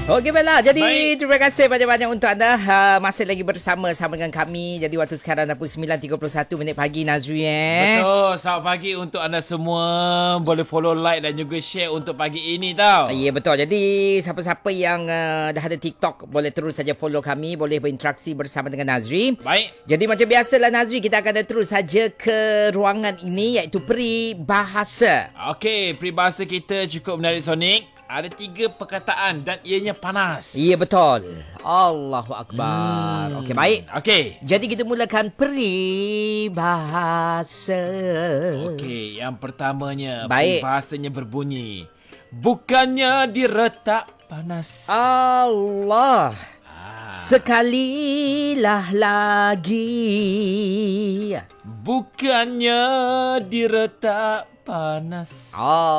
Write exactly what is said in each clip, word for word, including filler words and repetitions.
Okey baiklah. Jadi Baik. terima kasih banyak-banyak untuk anda uh, masih lagi bersama-sama dengan kami. Jadi waktu sekarang dah pukul sembilan tiga puluh satu minit pagi Nazri eh. Betul. Selamat pagi untuk anda semua. Boleh follow, like dan juga share untuk pagi ini tau. Ya betul. Jadi siapa-siapa yang uh, dah ada TikTok boleh terus saja follow kami, boleh berinteraksi bersama dengan Nazri. Baik. Jadi macam biasalah Nazri, kita akan terus saja ke ruangan ini iaitu peribahasa. Okey, peribahasa kita cukup menarik Sonic. Ada tiga perkataan dan ianya panas. Ya betul. Allahu Akbar. Hmm. Okey baik. Okey. Jadi kita mulakan peribahasa. Okey, yang pertamanya Baik. peribahasanya berbunyi, bukannya diretak panas. Allah. Ah. Sekalilah lagi. Bukannya diretak panas.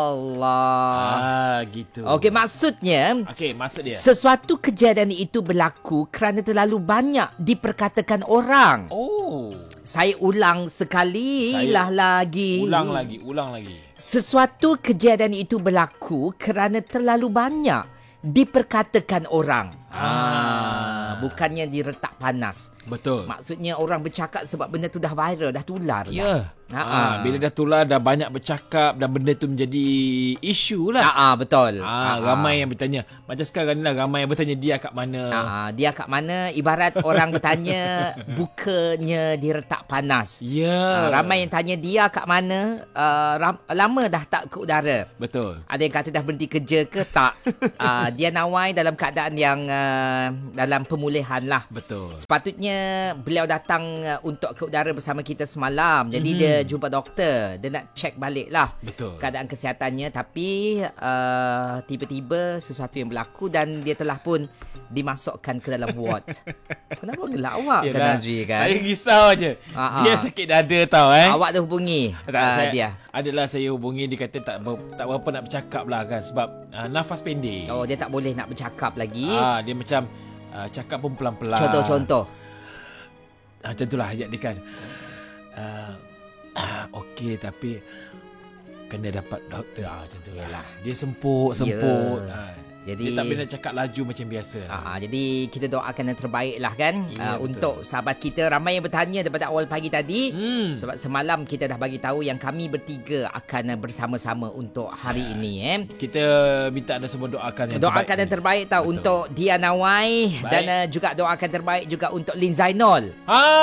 Allah. Ah, gitu. Okey, maksudnya Okey, maksud dia. sesuatu kejadian itu berlaku kerana terlalu banyak diperkatakan orang. Oh. Saya ulang sekali lah lagi. Ulang lagi, ulang lagi. Sesuatu kejadian itu berlaku kerana terlalu banyak diperkatakan orang. Ah, bukannya diretak panas. Betul. Maksudnya orang bercakap sebab benda tu dah viral, dah tular. Ya. Dah. Ha, Ah, bila dah tular, dah banyak bercakap dan benda tu menjadi isu lah. Ah, betul. Ah, ramai yang bertanya. Macam sekarang ni lah, ramai yang bertanya dia kat mana. Ah, dia kat mana? Ibarat orang bertanya bukannya diretak panas. Ya. Ah, ramai yang tanya dia kat mana? Uh, ram- lama dah tak ke udara. Betul. Ada yang kata dah berhenti kerja ke tak? uh, dia nawai dalam keadaan yang uh, dalam pemulihan lah. Betul. Sepatutnya beliau datang uh, untuk ke udara bersama kita semalam. Jadi mm-hmm. dia jumpa doktor. Dia nak check balik lah Betul. keadaan kesihatannya. Tapi uh, tiba-tiba sesuatu yang berlaku dan dia telah pun dimasukkan ke dalam ward. Kenapa gelak awak kan Nazri kan? Saya risau je. Ah, Dia ah. sakit dada tau eh. Awak dah hubungi Tak, uh, saya, dia. Adalah saya hubungi, dia kata tak ber, tak berapa nak bercakap lah kan sebab uh, nafas pendek. Oh, dia tak boleh nak bercakap lagi. Ah, dia macam uh, cakap pun pelan-pelan. Contoh-contoh. Ah, macam itulah ayat dia kan. Uh, ah, Okey tapi kena dapat doktor. Ah, macam tu lah. Dia semput-semput. Ya. Ah, Jadi dia tak boleh nak cakap laju macam biasa. Aa, jadi kita doakan yang terbaik lah kan Ya, uh, untuk sahabat kita. Ramai yang bertanya daripada awal pagi tadi. Hmm. Sebab semalam kita dah bagi tahu yang kami bertiga akan bersama-sama untuk hari ini eh. Kita minta anda semua doakan yang Doakan terbaik. yang terbaik tau untuk Dia Nawai. Baik. Dan uh, juga doakan terbaik juga untuk Lin Zainal.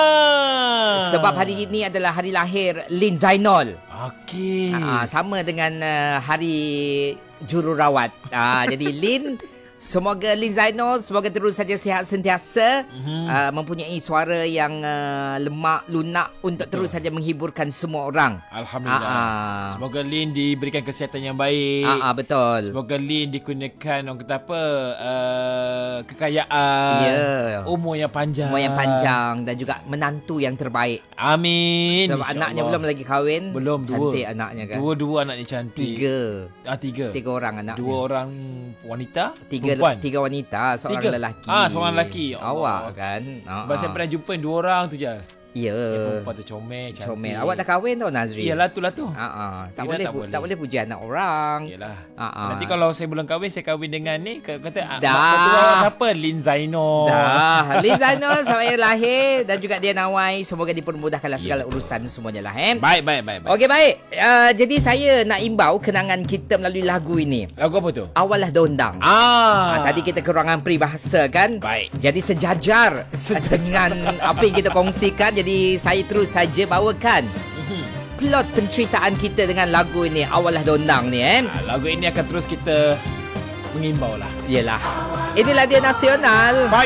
Ah. Sebab hari ini adalah hari lahir Lin Zainal. Okey. Aa, sama dengan uh, hari jururawat. Ah, jadi Lin, semoga Lin Zainal semoga terus saja sihat sentiasa, mm-hmm. uh, mempunyai suara yang uh, lemak lunak untuk Betul. terus saja menghiburkan semua orang. Alhamdulillah. Ah, ah. Semoga Lin diberikan kesihatan yang baik. Ah, ah, betul. Semoga Lin dikurniakan orang kata apa uh, kekayaan, Ya. umur yang panjang, Umur yang panjang dan juga menantu yang terbaik. Amin. Sebab anaknya belum lagi kahwin. Belum, dua. Cantik anaknya kan. Dua-dua anaknya cantik. Tiga. Ah, tiga. Tiga orang anaknya. Dua orang wanita, Tiga, perempuan. tiga wanita, seorang Tiga. lelaki. Ah, seorang lelaki. Allah. Awak kan. Ah, Sebab saya ah. pernah jumpa dua orang tu je. Ya. Yang perempuan tu comel, cantik. Comel. Awak dah kahwin tau Nazri? Iyalah tu lah tu. Ha ah. Tak Yelah, boleh tak pu- boleh. tak boleh puji anak orang. Yalah. Ha ah. Nanti kalau saya belum kahwin, saya kahwin dengan ni, kata ah, Dah. mak mertua awak siapa? Lin Zainal. Dah. Lin Zainal sampai lahir dan juga dia Nawai, semoga dipermudahkanlah segala Ya, urusan semuanya lah eh. Baik, baik, baik, baik. Okey baik. Uh, jadi saya nak imbau kenangan kita melalui lagu ini. Lagu apa tu? Awalah Dondang. Ah. Ah, tadi kita ke ruangan peribahasa kan. Baik. Jadi sejajar, sejajar dengan apa yang kita kongsikan. Jadi saya terus saja bawakan plot penceritaan kita dengan lagu ini, Awalah Dondang ni eh. Ah, lagu ini akan terus kita mengimbau lah. Yelah. Inilah dia nasional. Pagi